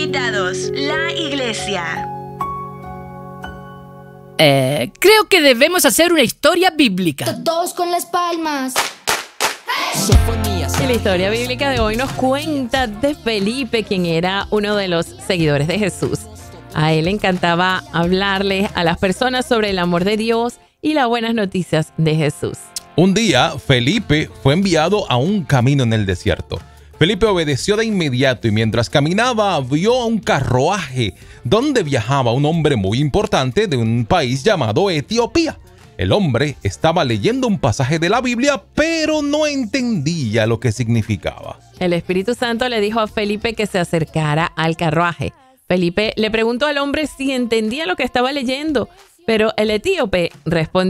invitados, la iglesia. Creo que debemos hacer una historia bíblica. Todos con las palmas. Y la historia bíblica de hoy nos cuenta de Felipe, quien era uno de los seguidores de Jesús. A él le encantaba hablarle a las personas sobre el amor de Dios y las buenas noticias de Jesús. Un día, Felipe fue enviado a un camino en el desierto. Felipe obedeció de inmediato y mientras caminaba vio un carruaje donde viajaba un hombre muy importante de un país llamado Etiopía. El hombre estaba leyendo un pasaje de la Biblia, pero no entendía lo que significaba. El Espíritu Santo le dijo a Felipe que se acercara al carruaje. Felipe le preguntó al hombre si entendía lo que estaba leyendo, pero el etíope respondió